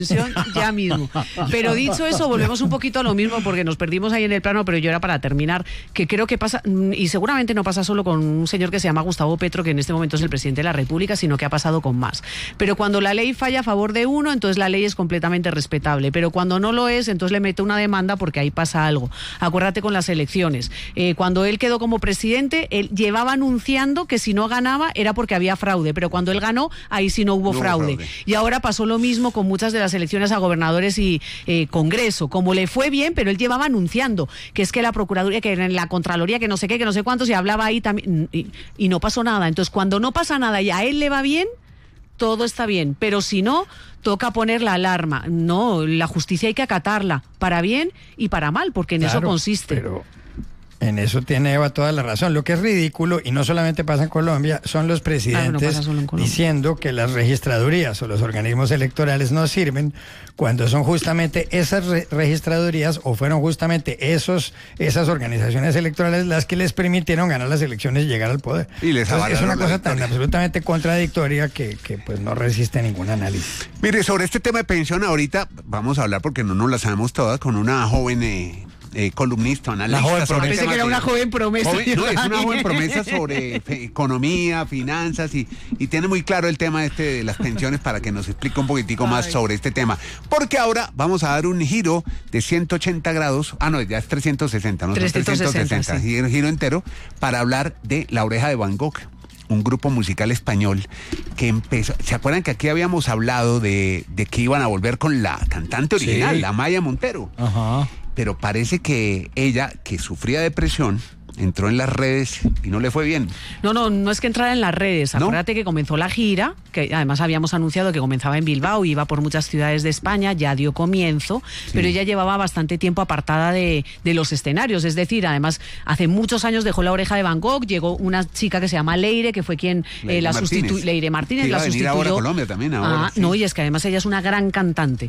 ya mismo. Pero dicho eso, volvemos un poquito a lo mismo porque nos perdimos ahí en el plano, pero yo era para terminar, que creo que pasa, y seguramente no pasa solo con un señor que se llama Gustavo Petro, que en este momento es el presidente de la República, sino que ha pasado con más. Pero cuando la ley falla a favor de uno, entonces la ley es completamente respetable, pero cuando no lo es, entonces le mete una demanda porque ahí pasa algo. Acuérdate con las elecciones. Cuando él quedó como presidente, él llevaba anunciando que si no ganaba era porque había fraude, pero cuando él ganó, ahí sí no hubo fraude. Y ahora pasó lo mismo con muchas de las elecciones a gobernadores y Congreso, como le fue bien, pero él llevaba anunciando que es que la Procuraduría, que en la Contraloría, que no sé qué, que no sé cuánto, se hablaba ahí también, y no pasó nada. Entonces, cuando no pasa nada y a él le va bien, todo está bien, pero si no, toca poner la alarma. No, la justicia hay que acatarla, para bien y para mal, porque en eso consiste. Pero en eso tiene Eva toda la razón. Lo que es ridículo, y no solamente pasa en Colombia, son los presidentes diciendo que las registradurías o los organismos electorales no sirven, cuando son justamente esas registradurías o fueron justamente esas organizaciones electorales las que les permitieron ganar las elecciones y llegar al poder. Y les Entonces, es una cosa tan absolutamente contradictoria que pues no resiste ningún análisis. Mire, sobre este tema de pensión ahorita vamos a hablar, porque no nos la sabemos todas, con una joven columnista, analista. Pensé que era una joven promesa. No, es una joven promesa sobre economía, finanzas, y tiene muy claro el tema de las pensiones, para que nos explique un poquitico más sobre este tema. Porque ahora vamos a dar un giro de 180 grados, ya es 360, ¿no? 360, sí. Un giro entero para hablar de La Oreja de Van Gogh, un grupo musical español que empezó. ¿Se acuerdan que aquí habíamos hablado de que iban a volver con la cantante original, sí, la Maya Montero? Ajá. Pero parece que ella, que sufría depresión, entró en las redes y no le fue bien. No es que entrara en las redes. Acuérdate que comenzó la gira, que además habíamos anunciado que comenzaba en Bilbao, iba por muchas ciudades de España, ya dio comienzo, pero ella llevaba bastante tiempo apartada de los escenarios. Es decir, además, hace muchos años dejó La Oreja de Van Gogh, llegó una chica que se llama Leire, que fue quien la sustituyó. Leire Martínez la sustituyó. Ahora a Colombia también. Ahora, sí. No, y es que además ella es una gran cantante.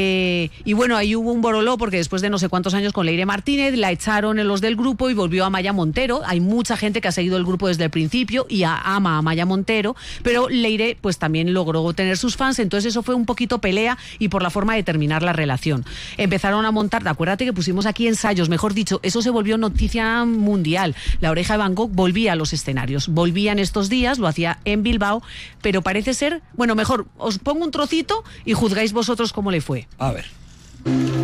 Y bueno, ahí hubo un boroló, porque después de no sé cuántos años con Leire Martínez, la echaron en los del grupo y volvió a Maya Montero. Hay mucha gente que ha seguido el grupo desde el principio y ama a Maya Montero, pero Leire pues también logró tener sus fans, entonces eso fue un poquito pelea y por la forma de terminar la relación. Empezaron a montar, acuérdate que pusimos aquí ensayos, mejor dicho, eso se volvió noticia mundial. La Oreja de Van Gogh volvía a los escenarios, volvía en estos días, lo hacía en Bilbao, pero parece ser, bueno, mejor os pongo un trocito y juzgáis vosotros cómo le fue. A ver.